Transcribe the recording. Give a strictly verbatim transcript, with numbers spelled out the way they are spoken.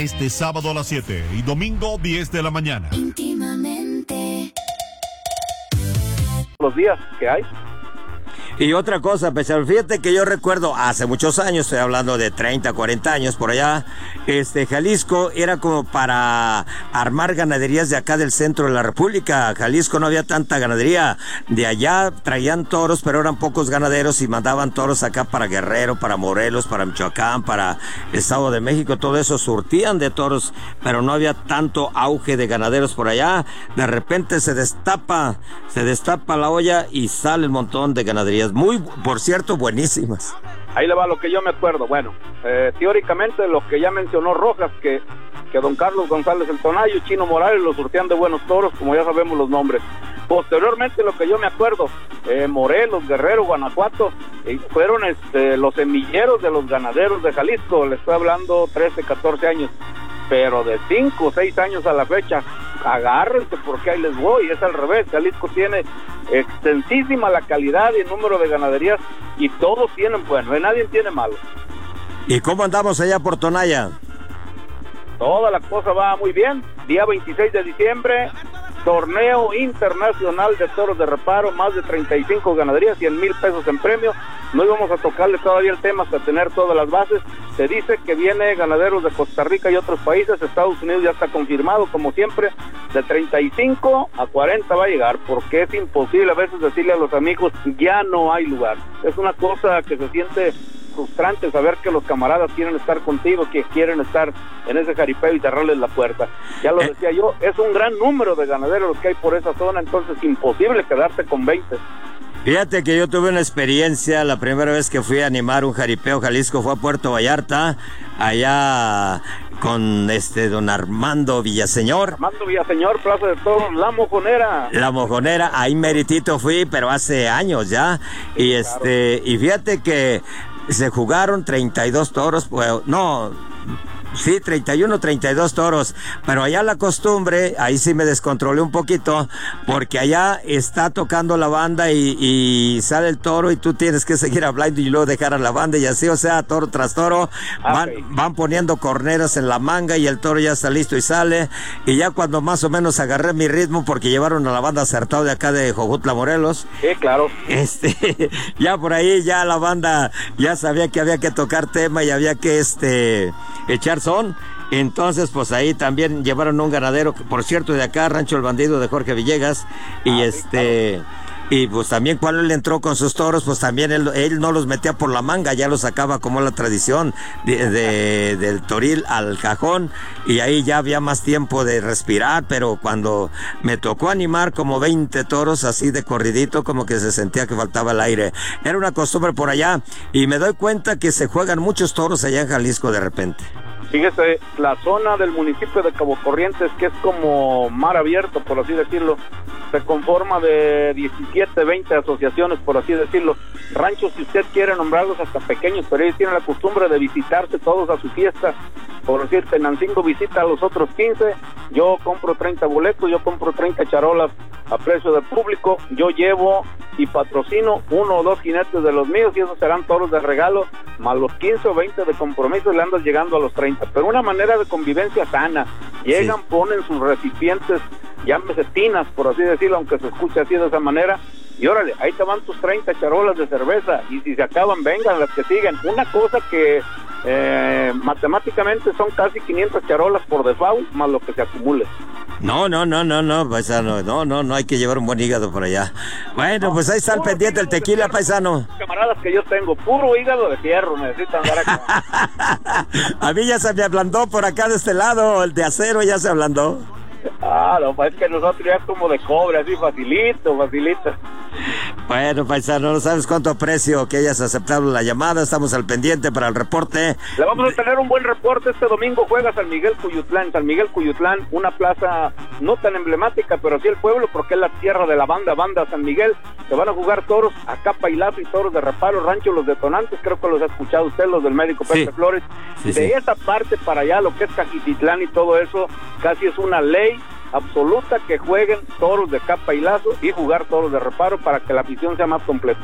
este sábado a las siete y domingo diez de la mañana. Íntimamente. Los días que hay. Y otra cosa, Paisano, fíjate que yo recuerdo hace muchos años, estoy hablando de treinta, cuarenta años por allá, este Jalisco era como para armar ganaderías de acá del centro de la República. Jalisco no había tanta ganadería, de allá traían toros, pero eran pocos ganaderos y mandaban toros acá para Guerrero, para Morelos, para Michoacán, para el Estado de México, todo eso surtían de toros, pero no había tanto auge de ganaderos por allá. De repente se destapa, se destapa la olla y sale un montón de ganaderías. Muy, por cierto, buenísimas. Ahí le va lo que yo me acuerdo. Bueno, eh, teóricamente lo que ya mencionó Rojas, que, que don Carlos González el Tonayo y Chino Morales lo surtían de buenos toros, como ya sabemos los nombres. Posteriormente, lo que yo me acuerdo, eh, Morelos, Guerrero, Guanajuato, eh, fueron este, los semilleros de los ganaderos de Jalisco. Le estoy hablando trece, catorce años. Pero de cinco o seis años a la fecha, agárrense porque ahí les voy, es al revés. Jalisco tiene extensísima la calidad y el número de ganaderías y todos tienen bueno, y nadie tiene malo. ¿Y cómo andamos allá por Tonaya? Toda la cosa va muy bien. Día veintiséis de diciembre, torneo internacional de toros de reparo, más de treinta y cinco ganaderías, cien mil pesos en premio. No íbamos a tocarle todavía el tema hasta tener todas las bases. Se dice que viene ganaderos de Costa Rica y otros países. Estados Unidos ya está confirmado, como siempre, de treinta y cinco a cuarenta va a llegar, porque es imposible a veces decirle a los amigos, ya no hay lugar. Es una cosa que se siente frustrante saber que los camaradas quieren estar contigo, que quieren estar en ese jaripeo y cerrarles la puerta. Ya lo decía yo, es un gran número de ganaderos los que hay por esa zona, entonces imposible quedarse con veinte. Fíjate que yo tuve una experiencia, la primera vez que fui a animar un jaripeo Jalisco fue a Puerto Vallarta, allá con este don Armando Villaseñor. Armando Villaseñor, Plaza de Toros, La Mojonera. La Mojonera, ahí meritito fui, pero hace años ya. Sí, y este, claro. Y fíjate que se jugaron treinta y dos toros, pues, no, sí, treinta y uno, treinta y dos toros, pero allá la costumbre, ahí sí me descontrolé un poquito, porque allá está tocando la banda y, y sale el toro y tú tienes que seguir hablando y luego dejar a la banda y así, o sea, toro tras toro, van, okay. van poniendo corneras en la manga y el toro ya está listo y sale, y ya cuando más o menos agarré mi ritmo, porque llevaron a la banda acertado de acá de Jojutla, Morelos. Sí, claro. Este, ya por ahí ya la banda ya sabía que había que tocar tema y había que este echar son. Entonces, pues ahí también llevaron un ganadero, por cierto, de acá, Rancho El Bandido de Jorge Villegas, y ah, este, sí, claro. Y pues también cuando él entró con sus toros, pues también él, él no los metía por la manga, ya los sacaba como la tradición de, de, del toril al cajón, y ahí ya había más tiempo de respirar, pero cuando me tocó animar como veinte toros así de corridito, como que se sentía que faltaba el aire. Era una costumbre por allá, y me doy cuenta que se juegan muchos toros allá en Jalisco de repente. Fíjese, la zona del municipio de Cabo Corrientes, que es como mar abierto, por así decirlo, se conforma de diecisiete, veinte asociaciones, por así decirlo. Ranchos, si usted quiere nombrarlos, hasta pequeños, pero ellos tienen la costumbre de visitarse todos a su fiesta. Por decir, Tenancingo visita a los otros quince, yo compro treinta boletos, yo compro treinta charolas a precio del público, yo llevo y patrocino uno o dos jinetes de los míos y esos serán toros de regalo, más los quince o veinte de compromiso y le andas llegando a los treinta, pero una manera de convivencia sana. Llegan, sí, ponen sus recipientes, llámese tinas, por así decirlo, aunque se escuche así de esa manera, y órale, ahí te van tus treinta charolas de cerveza, y si se acaban, vengan las que siguen. Una cosa que eh, matemáticamente son casi quinientas charolas por default, más lo que se acumule. No, no, no, no, no, paisano, no, no, no hay que llevar un buen hígado por allá. Bueno, no, pues ahí está el pendiente el tequila, paisano. Camaradas que yo tengo, puro hígado de fierro, necesitan andar acá. A mí ya se me ablandó por acá de este lado, el de acero ya se ablandó. Ah, no, es que nosotros ya como de cobre, así facilito, facilito. Bueno, paisano, no sabes cuánto aprecio que hayas aceptado la llamada, estamos al pendiente para el reporte. Le vamos a tener un buen reporte este domingo, juega San Miguel Cuyutlán, San Miguel Cuyutlán, una plaza no tan emblemática, pero sí el pueblo, porque es la tierra de la banda, banda San Miguel. Se van a jugar toros a capa y lazo y toros de reparo, Rancho Los Detonantes, creo que los ha escuchado usted, los del médico Pepe, sí, Flores. Sí, de sí. Esa parte para allá, lo que es Cajititlán y todo eso, casi es una ley absoluta que jueguen toros de capa y lazo y jugar toros de reparo para que la afición sea más completa.